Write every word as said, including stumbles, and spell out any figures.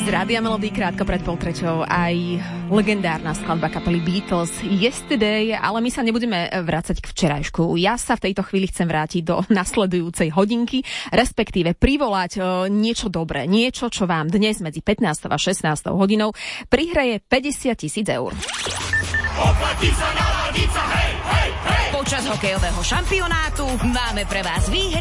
Z Rádia Melody krátko pred pol treťou aj legendárna skladba kapely Beatles Yesterday, ale my sa nebudeme vrácať k včerajšku. Ja sa v tejto chvíli chcem vrátiť do nasledujúcej hodinky, respektíve privolať niečo dobré, niečo, čo vám dnes medzi pätnástou a šestnástou hodinou prihraje päťdesiat tisíc eur. Počas hokejového šampionátu máme pre vás výhry